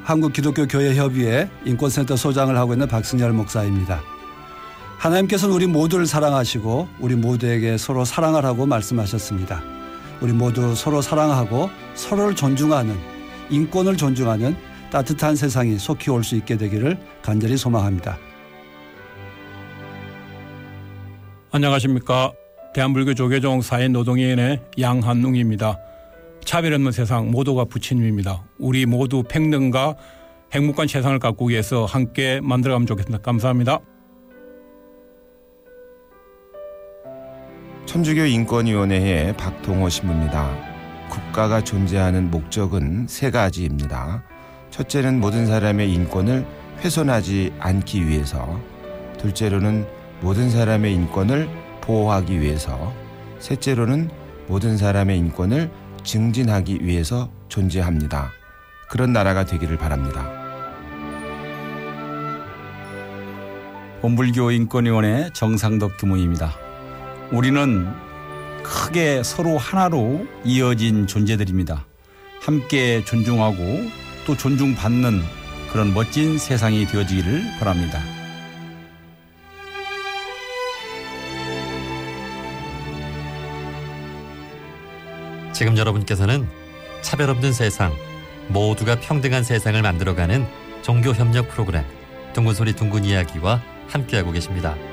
한국기독교교회협의회 인권센터 소장을 하고 있는 박승열 목사입니다. 하나님께서는 우리 모두를 사랑하시고 우리 모두에게 서로 사랑하라고 말씀하셨습니다. 우리 모두 서로 사랑하고 서로를 존중하는, 인권을 존중하는 따뜻한 세상이 속히 올 수 있게 되기를 간절히 소망합니다. 안녕하십니까. 대한불교 조계종 사회노동위원회 양한웅입니다. 차별 없는 세상 모두가 부처님입니다. 우리 모두 평등과 행복한 세상을 갖고 위해서 함께 만들어가면 좋겠습니다. 감사합니다. 천주교 인권위원회의 박동호 신부입니다. 국가가 존재하는 목적은 세 가지입니다. 첫째는 모든 사람의 인권을 훼손하지 않기 위해서, 둘째로는 모든 사람의 인권을 보호하기 위해서, 셋째로는 모든 사람의 인권을 증진하기 위해서 존재합니다. 그런 나라가 되기를 바랍니다. 본불교 인권위원회 정상덕 교무입니다. 우리는 크게 서로 하나로 이어진 존재들입니다. 함께 존중하고 또 존중받는 그런 멋진 세상이 되어지기를 바랍니다. 지금 여러분께서는 차별 없는 세상, 모두가 평등한 세상을 만들어가는 종교협력 프로그램 둥근소리 둥근 이야기와 함께하고 계십니다.